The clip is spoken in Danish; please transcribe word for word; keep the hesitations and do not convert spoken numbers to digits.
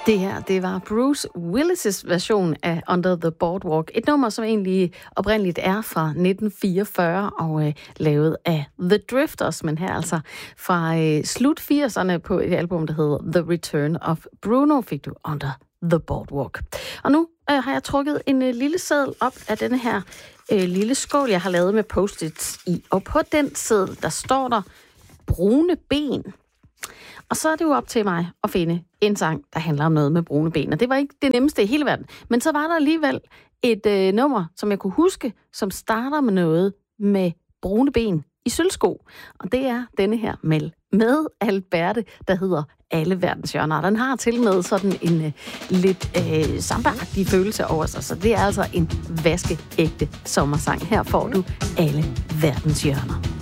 Det her, det var Bruce Willis' version af Under the Boardwalk. Et nummer, som egentlig oprindeligt er fra nitten fireogfyrre og øh, lavet af The Drifters, men her altså fra øh, slut firserne på et album, der hedder The Return of Bruno, fik du Under the Boardwalk. Og nu øh, har jeg trukket en øh, lille seddel op af denne her øh, lille skål, jeg har lavet med post-its i. Og på den seddel, der står der brune ben. Og så er det jo op til mig at finde en sang, der handler om noget med brune ben. Og det var ikke det nemmeste i hele verden. Men så var der alligevel et øh, nummer, som jeg kunne huske, som starter med noget med brune ben i sølvsko. Og det er denne her med, med Alberte, der hedder Alle verdens hjørner. Den har til med sådan en øh, lidt øh, sambaagtig følelse over sig. Så det er altså en vaskeægte sommersang. Her får du Alle verdens hjørner.